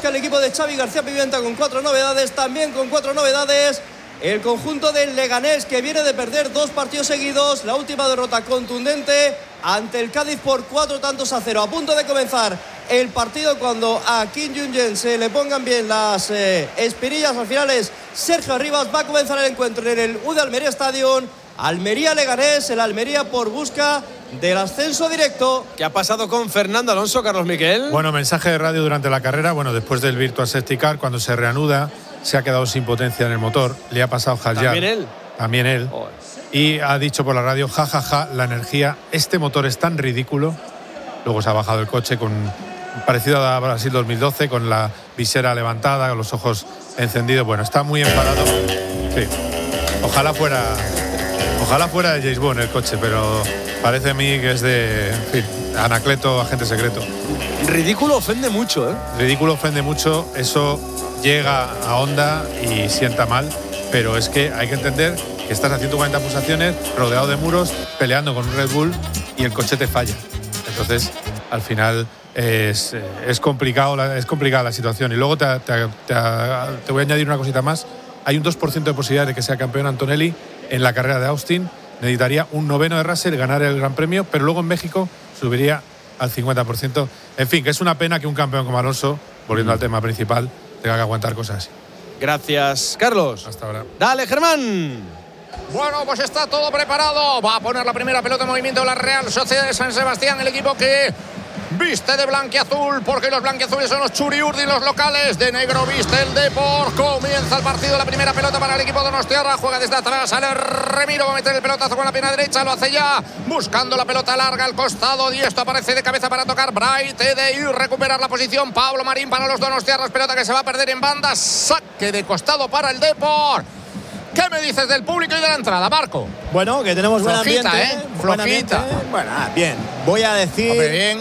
el equipo de Xavi García Pimienta con 4 novedades, también con 4 novedades. El conjunto del Leganés, que viene de perder 2 partidos seguidos, la última derrota contundente ante el Cádiz por 4-0. A punto de comenzar el partido cuando a Kim Jong-un se le pongan bien las espinillas. Al final es Sergio Arribas. Va a comenzar el encuentro en el UD Almería Stadium. Almería-Leganés, el Almería por busca del ascenso directo. ¿Qué ha pasado con Fernando Alonso, Carlos Miquel? Bueno, mensaje de radio durante la carrera. Bueno, después del Virtual Safety Car, cuando se reanuda, se ha quedado sin potencia en el motor. Le ha pasado Hadjar. También él. Oh. Y ha dicho por la radio, jajaja, la energía, este motor es tan ridículo. Luego se ha bajado el coche parecido a Brasil 2012, con la visera levantada, con los ojos encendidos. Bueno, está muy enfadado. Sí. Ojalá fuera de James Bond el coche, pero parece a mí que es de, en fin, Anacleto, agente secreto. Ridículo ofende mucho, ¿eh? Ridículo ofende mucho, eso llega a Honda y sienta mal, pero es que hay que entender que estás a 140 pulsaciones, rodeado de muros, peleando con un Red Bull y el coche te falla. Entonces, al final es complicada la situación. Y luego te voy a añadir una cosita más. Hay un 2% de posibilidad de que sea campeón Antonelli en la carrera de Austin. Necesitaría un 9º de Russell, ganar el Gran Premio, pero luego en México subiría al 50%. En fin, que es una pena que un campeón como Alonso, volviendo al tema principal, tenga que aguantar cosas así. Gracias, Carlos. Hasta ahora. Dale, Germán. Bueno, pues está todo preparado. Va a poner la primera pelota en movimiento la Real Sociedad de San Sebastián, el equipo que viste de blanquiazul, porque los blanquiazules son los Churiurdi, los locales. De negro viste el Depor. Comienza el partido, la primera pelota para el equipo donostiarra. Juega desde atrás, sale Remiro, va a meter el pelotazo con la pierna derecha, lo hace ya, buscando la pelota larga al costado, y esto aparece de cabeza para tocar Bright y recuperar la posición. Pablo Marín para los donostiarras, pelota que se va a perder en banda, saque de costado para el Depor. ¿Qué me dices del público y de la entrada, Marco? Bueno, que tenemos buen ambiente. Flojita. Bueno, bien. Voy a decir... Hombre, bien.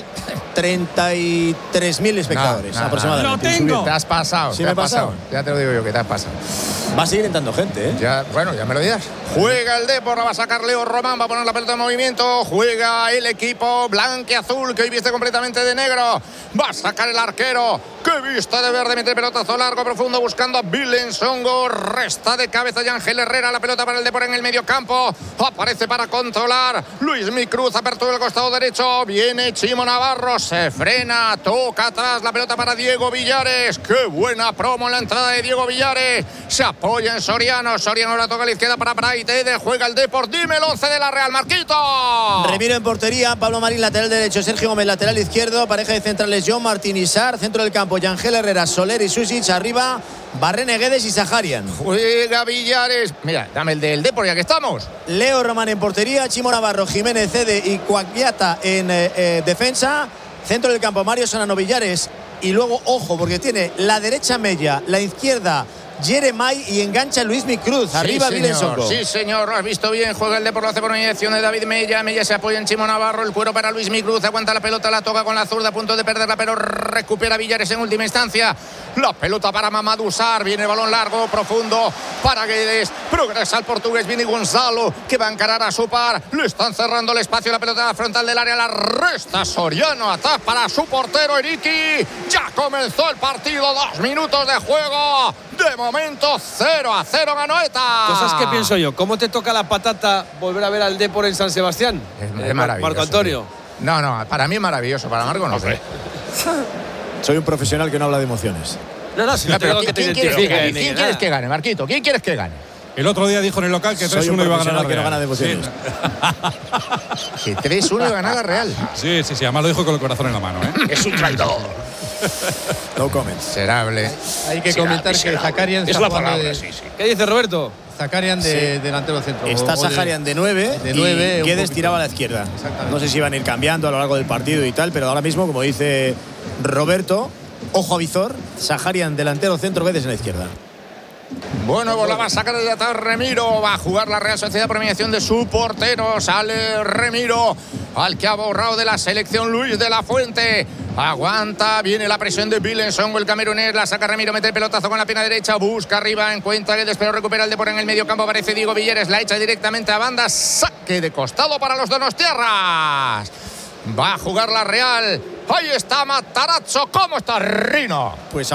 33.000 espectadores aproximadamente. Lo tengo. Te has pasado. ¿Sí me he pasado? Ya te lo digo yo, que te has pasado. Va a seguir entrando gente, ¿eh? Ya me lo dirás. Juega el Depor, la va a sacar Leo Román, va a poner la pelota en movimiento. Juega el equipo blanquiazul, que hoy viste completamente de negro. Va a sacar el arquero, que viste de verde, mete el pelotazo largo, profundo, buscando a Vilensongo. Resta de cabeza de Ángel Herrera, la pelota para el Depor en el medio campo. Aparece para controlar Luismi Cruz, apertura del costado derecho. Viene Chimo Navarro, se frena, toca atrás, la pelota para Diego Villares. Qué buena promo en la entrada de Diego Villares. Se apoya en Soriano, Soriano la toca a la izquierda para Braitede. Juega el Depor, dime el 11 de la Real, Marquito. Remiro en portería, Pablo Marín lateral derecho, Sergio Gómez lateral izquierdo, pareja de centrales John Martín y Sar, centro del campo Yangel Herrera, Soler y Susic, arriba Barrene, Guedes y Saharian. Juega Villares, mira, dame el del Depor ya que estamos. Leo Román en portería, Chimo Navarro, Jiménez Cede y Cuagliata en defensa. Centro del campo Mario Solano, Villares. Y luego, ojo, porque tiene la derecha Mella, la izquierda Jeremai y engancha Luismi Cruz. Arriba Vilensongo. Sí, señor, lo has visto bien. Juega el Depor, lo hace por mediación de David Mella. Mella se apoya en Chimo Navarro. El cuero para Luismi Cruz. Aguanta la pelota, la toca con la zurda, a punto de perderla, pero recupera Villares en última instancia. La pelota para Mamadou Sarr. Viene el balón largo, profundo para Guedes. Progresa el portugués Vini Gonzalo, que va a encarar a su par. Le están cerrando el espacio. La pelota frontal del área la resta Soriano. Atrás para su portero Eriki. Ya comenzó el partido. 2 minutos de juego. De momento 0-0 ganó ETA. Cosas que pienso yo. ¿Cómo te toca la patata volver a ver al Depor en San Sebastián? Es maravilloso. Marco Antonio. No, para mí es maravilloso. Para Marco no sé. Soy un profesional que no habla de emociones. No, si no te digo que te identifique. ¿Quién quieres que gane, Marquito? ¿Quién quieres que gane? El otro día dijo en el local que 3-1 iba a ganar la Real. Que no gana de emociones. Que 3-1 iba a ganar la Real. Sí, además lo dijo con el corazón en la mano, ¿eh? Es un traidor. No comments. Serable. Hay que comentar que Saharian es la palabra, sí. ¿Qué dice Roberto? Saharian de delantero centro. Está Saharian de 9 y Guedes tiraba a la izquierda. No sé si iban a ir cambiando a lo largo del partido y tal, pero ahora mismo, como dice Roberto, ojo a visor, Saharian delantero centro, Guedes en la izquierda. Bueno, pues la va a sacar desde atrás Remiro. Va a jugar la Real Sociedad por mediación de su portero. Sale Remiro, al que ha borrado de la selección Luis de la Fuente. Aguanta, viene la presión de Vilensongo, el camerunés. La saca Remiro, mete el pelotazo con la pierna derecha. Busca arriba, encuentra Guedes, pero recupera el Depor en el medio campo. Aparece Diego Villares, la echa directamente a banda. Saque de costado para los donostiarras. Va a jugar la Real. Ahí está Matarazzo. ¿Cómo está Rino? Pues